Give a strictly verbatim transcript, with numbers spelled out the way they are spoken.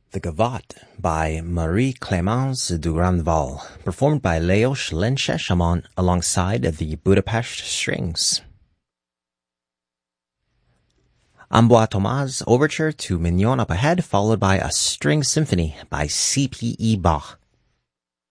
The Gavotte by Marie-Clémence du Grandval, performed by Leos Lenche-Chamon alongside the Budapest Strings. Ambroise Thomas' Overture to Mignon Up Ahead, followed by a String Symphony by C P E Bach.